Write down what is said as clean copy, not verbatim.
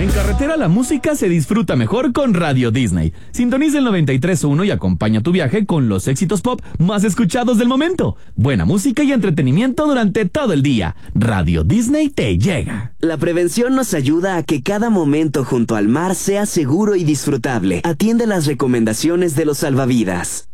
En carretera la música se disfruta mejor con Radio Disney. Sintoniza el 93.1 y acompaña tu viaje con los éxitos pop más escuchados del momento. Buena música y entretenimiento durante todo el día. Radio Disney te llega. La prevención nos ayuda a que cada momento junto al mar sea seguro y disfrutable. Atiende las recomendaciones de los salvavidas.